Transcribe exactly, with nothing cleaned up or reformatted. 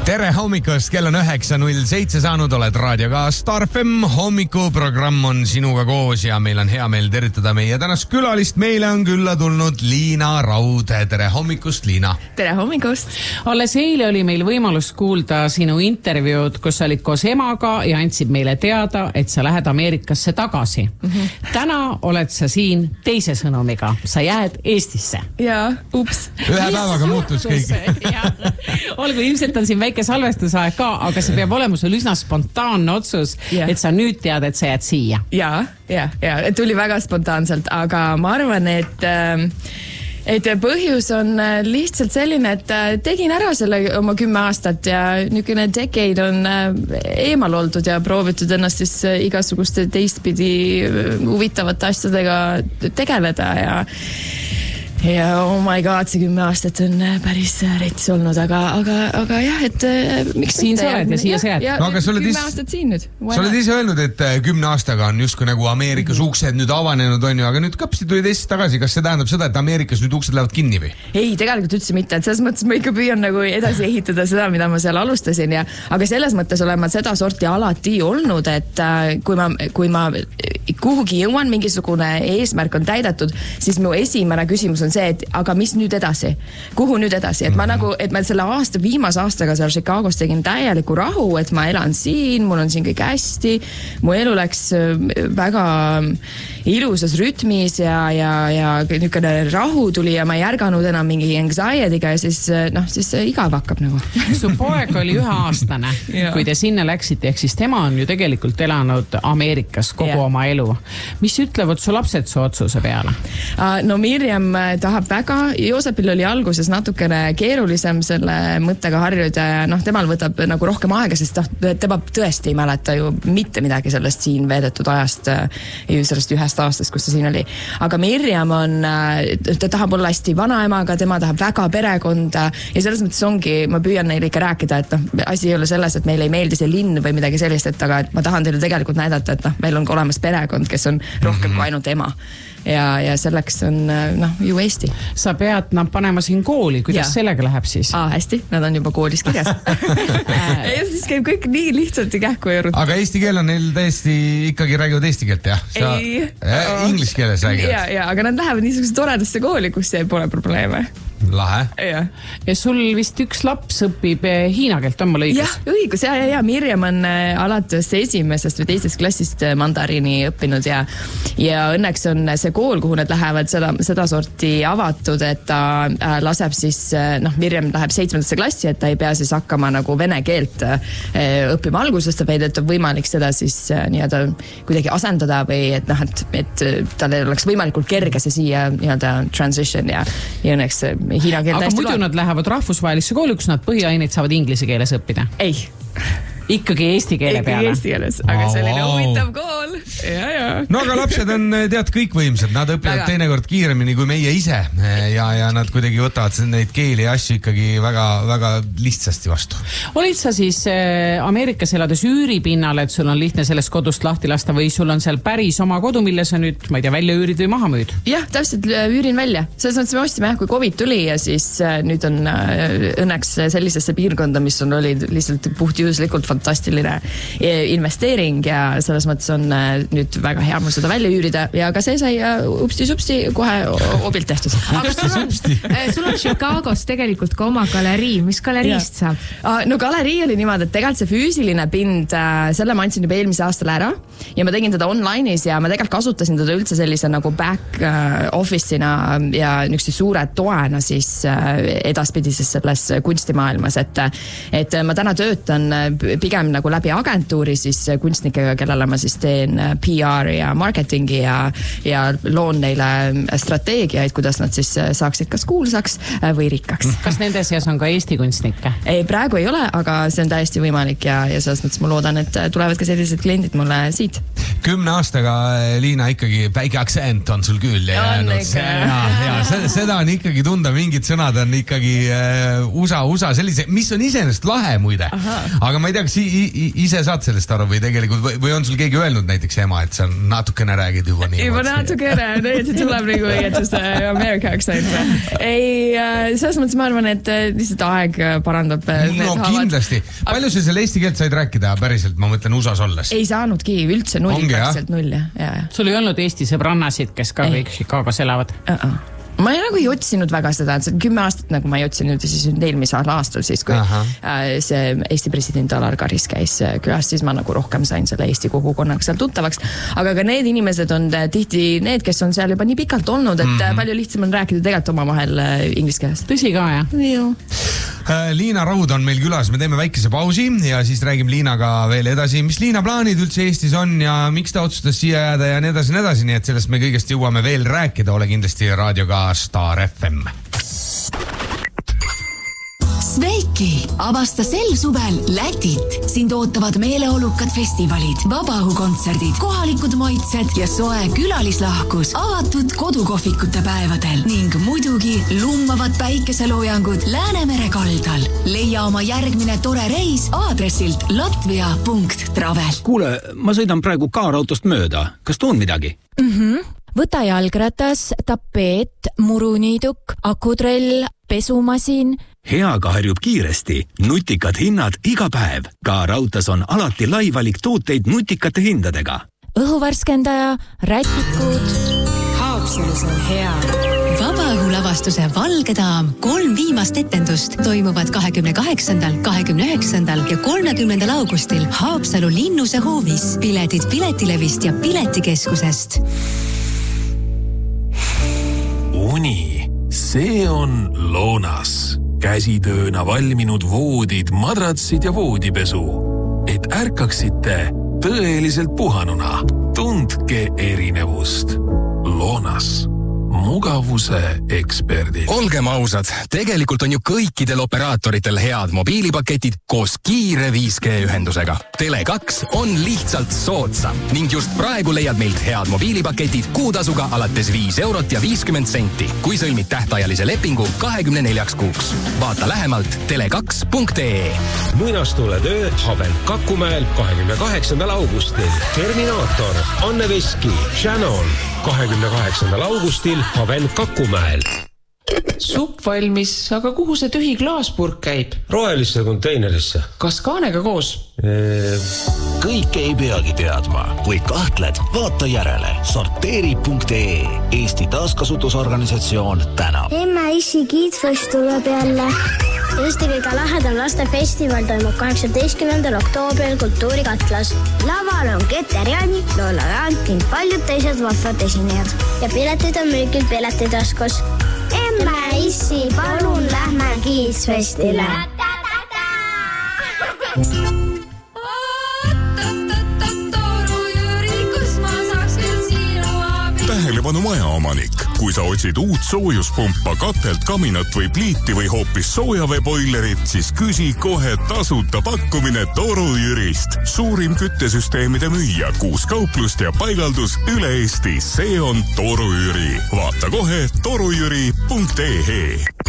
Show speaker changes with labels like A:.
A: Tere hommikust, kell on üheksa null seitse saanud, oled raadioga Star F M, hommikuprogramm on sinuga koos ja meil on hea meel tervitada meie tänast külalist. Meile on külla tulnud Liina Raud. Tere hommikust, Liina.
B: Tere hommikust.
C: Alles eile oli meil võimalus kuulda sinu intervjuud, kus olid koos emaga ja andsid meile teada, et sa lähed Ameerikasse tagasi. Mm-hmm. Täna oled sa siin teise sõnumiga. Sa jääd Eestisse.
B: Jaa, ups.
A: Ühe päevaga muutus kõik.
C: Olgu, ilmselt on siin väike salvestusaeg ka, aga see peab olema sul üsna spontaanne otsus, yeah. Et sa nüüd tead, et sa jääd siia.
B: Jaa, jaa, jaa. Tuli väga spontaanselt, aga ma arvan, et... Et põhjus on lihtsalt selline, et tegin ära selle oma kümme aastat ja niisugune decade on eemal oldud ja proovitud ennast siis igasuguste teistpidi huvitavate asjadega tegeleda ja ja oh my god, see kümme aastat on päris rets olnud, aga, aga, aga jah, et miks
C: siin sa oled ja siia sa jääd.
A: No,
B: kümme is... aastat siin nüüd.
A: Sa oled ise öelnud, et kümne aastaga on justkui nagu Ameerikas mm-hmm. uksed nüüd avanenud on ju, aga nüüd kapsti tulid Eestis tagasi. Kas see tähendab seda, et Ameerikas nüüd uksed lähevad kinni või?
B: Ei, tegelikult üldse mitte, et selles mõttes ma ikka püüan nagu edasi ehitada seda, mida ma seal alustasin ja aga selles mõttes olen ma seda sorti alati olnud, et kui ma, kui ma kuhugi jõuan, mingisugune eesmärk on täidetud, siis mu esimene küsimus on see, et aga mis nüüd edasi? Kuhu nüüd edasi? Et ma nagu, et ma selle aasta, viimase aastaga seal Chicagos tegin täieliku rahu, et ma elan siin, mul on siin kõik hästi, mu elu läks väga ilusas rütmis ja, ja, ja niisugune rahu tuli ja ma ei ärganud enam mingi anxiety'ga ja siis, noh, siis igav hakkab nagu.
C: Su poeg oli üheaastane, kui te sinna läksite, ehk siis tema on ju tegelikult elanud Ameerikas kogu yeah. oma elu. Mis ütlevad su lapsed su otsuse peale?
B: No Mirjam tahab väga, Joosepil oli alguses natukene keerulisem selle mõttega harjuda ja noh, temal võtab nagu rohkem aega, sest tema tõesti ei mäleta ju mitte midagi sellest siin veedetud ajast, sellest ühest aastast, kus ta siin oli. Aga Mirjam on, ta tahab olla hästi vanaemaga, tema tahab väga perekonda ja selles mõttes ongi, ma püüan neile ikka rääkida, et noh, asi ei ole selles, et meile ei meeldi see linn või midagi sellist, et aga ma tahan teile tegelikult näidata, et noh, meil on olemas perekond, kes on rohkem kui ainult ema. Ja, ja selleks on noh, ju Eesti.
C: Sa pead nad panema siin kooli, kuidas ja. Sellega läheb siis?
B: Aa, hästi, nad on juba koolis kirjas. Ja siis käib kõik nii lihtsalt ja kähku ja rutt.
A: Aga eesti keel on neil täiesti ikkagi räägivad eesti keelt, jah? Sa,
B: ei.
A: Eh, inglis keeles räägivad?
B: Ja, ja, aga nad lähevad niisuguse toredasse kooli, kus see pole probleeme.
A: Lahe.
B: Ja.
C: ja sul vist üks laps õpib hiina keelt, on mul õigus?
B: Jah, õigus, ja, ja, ja Mirjam on alates esimesest või teisest klassist mandariini õppinud ja, ja õnneks on see kool, kuhu nad lähevad seda, seda sorti avatud, et ta äh, laseb siis, noh, Mirjam läheb seitsmendasse klassi, et ta ei pea siis hakkama nagu vene keelt äh, õppima algusest, vaid et on võimalik seda siis äh, nii-öelda kuidagi asendada või et noh, et, et tal oleks võimalikult kerge see siia nii-öelda transition ja, ja õnneks hiina keel
C: aga muidu loeb. Nad lähevad rahvusvahelisse kooli, kus nad põhiaineid saavad inglise keeles õppida?
B: Ei.
C: Ikkagi eesti keele
B: Ikkagi
C: peale.
B: Eesti keeles, aga wow, selline wow. huvitav kool. Ja, ja.
A: No aga lapsed on tead kõik võimsad, nad õpivad väga. Teinekord kiiremini kui meie ise ja, ja nad kuidagi võtavad neid keeli ja asju ikkagi väga, väga lihtsasti vastu.
C: Olid sa siis äh, Ameerikas elades üüripinnal, et sul on lihtne sellest kodust lahti lasta või sul on seal päris oma kodu, mille sa nüüd, ma ei tea, välja üürid või maha müüd?
B: Jah, täpselt üürin välja. Selles mõttes me ostsime, kui COVID tuli ja siis äh, nüüd on äh, õnneks sellisesse piirkonda, mis on oli lihtsalt puhtjuhuslikult fantastiline investeering ja selles mõttes on nüüd väga hea mul seda välja üürida ja ka see sai upsti-supsti kohe obilt tehtud.
D: Aga sul on, sul on Chicagos tegelikult ka oma galerii, mis galeriist saab?
B: No galerii oli niimoodi, et tegelikult see füüsiline pind, selle ma andsin juba eelmise aastal ära ja ma tegin teda online'is ja ma tegelikult kasutasin teda üldse sellise nagu back office'ina ja niisuguste suure toena siis edaspidises selles kunstimaailmas, et, et ma täna töötan pigem nagu läbi agentuuri siis kunstnikega, kellele ma siis teen P R ja marketingi ja, ja loon neile strateegiaid, kuidas nad siis saaksid kas kuulsaks või rikkaks.
C: Kas nende seas on ka Eesti kunstnikke?
B: Ei, praegu ei ole, aga see on täiesti võimalik ja, ja selles mõttes ma loodan, et tulevad ka sellised kliendid mulle siit.
A: Kümne aastaga, Liina, ikkagi väike aktsent on sul küll jäänud. Ja, ja seda, seda on ikkagi tunda, mingid sõnad on ikkagi uh, USA, USA sellise, mis on iseenesest lahe muide. Aha. Aga ma ei tea, kas ise saad sellest aru või tegelikult, või on sul keegi öelnud näiteks ema, et see on natukene räägid juba nii.
B: Juba natukene, et see tuleb nagu õigetust America accent. Ei, selles mõttes ma arvan, et lihtsalt aeg parandab.
A: No kindlasti. Palju sa seal eesti keelt said rääkida päriselt, ma mõtlen U S A-s olles?
B: Ei saanudki üldse null, päriselt null.
C: Sul ei olnud Eesti sõbrannasid, kes ka kõik Chicagos elavad?
B: Uh-uh. Ma ei nagu ei otsinud väga seda, et kümme aastat nagu ma ei otsinud ja siis eelmisel aastal siis, kui Aha. see Eesti president Alar Karis käis külas, siis ma nagu rohkem sain selle Eesti kogukonnaga seal tuttavaks. Aga ka need inimesed on tihti need, kes on seal juba nii pikalt olnud, et mm-hmm. palju lihtsam on rääkida tegelikult oma vahel inglise keeles.
C: Tõsi ka, jah?
B: Joo.
A: Liina Raud on meil külas, me teeme väikese pausi ja siis räägime Liinaga veel edasi, mis Liina plaanid üldse Eestis on ja miks ta otsustas siia jääda ja nii edasi, nii edasi, nii et sellest me kõigest jõuame veel rääkida, ole kindlasti raadioga Star F M.
E: Sveiki, avasta sel suvel Lätit. Sind ootavad meeleolukad festivalid, vabaõhukontserdid, kohalikud maitsed ja soe külalislahkus avatud kodukohvikute päevadel ning muidugi lummavad päikeseloojangud Läänemere kaldal. Leia oma järgmine tore reis aadressilt latvia punkt travel.
F: Kuule, ma sõidan praegu kaarautost mööda. Kas tuun midagi?
G: Mhm. Võta jalgratas, tapeet, muruniiduk, akutrell, pesumasin.
F: Heaga harjub kiiresti. Nutikad hinnad iga päev. Kaarautas on alati lai valik tooteid nutikate hindadega.
G: Õhuvärskendaja, rätikud.
E: Haapsalus on hea. Vabaõhulavastuse Valgedaam kolm viimast etendust toimuvad kahekümne kaheksandal, kahekümne üheksandal ja kolmekümnendal augustil Haapsalu Linnuse hoovis. Piletid Piletilevist ja Piletikeskusest.
H: Uni, see on Loonas. Käsitööna valminud voodid, madratsid ja voodipesu. Et ärkaksite tõeliselt puhanuna. Tundke erinevust. Loonas. Mugavuse eksperdid.
I: Olgem ausad, tegelikult on ju kõikidel operaatoritel head mobiilipaketid koos kiire viis G ühendusega. Tele kaks on lihtsalt soodsam ning just praegu leiad meilt head mobiilipaketid kuutasuga alates viis eurot ja viiskümmend senti, kui sõlmid tähtajalise lepingu kahekümne neljaks kuuks. Vaata lähemalt tele kaks punkt ee.
J: Muinastule töö Haven Kakumäel kahekümne kaheksandal augustil. Terminaator, Anne Veski, Shannon kahekümne kaheksandal augustil Haven Kakumäel.
K: Supp valmis, aga kuhu see tühi klaaspurk käib?
J: Rohelisse konteinerisse.
K: Kas kaanega koos?
J: Eee...
L: Kõike ei peagi teadma. Kui kahtled, vaata järele. sorteeri punkt ee. Eesti taaskasutusorganisatsioon tänab.
M: Emme issi kiitfest tuleb jälle. Eesti kõige lahedam lastefestival toimub kaheksateistkümnendal oktoobril Kultuurikatlas. Laval on Keter Jaani, Lola Raan ning paljud teised vahvad esinejad. Ja piletid on müügil Piletitaskus. Emme issi, palun lähme kiitsfestile.
N: Tähelepanu majaomanik. Kui sa otsid uut soojuspumpa, katelt, kaminat või pliiti või hoopis soojaveeboilerit, siis küsi kohe tasuta pakkumine Toru Jürist. Suurim küttesüsteemide müüja, kuus kauplust ja paigaldus üle Eesti. See on Toru Jüri. Vaata kohe torujüri punkt ee.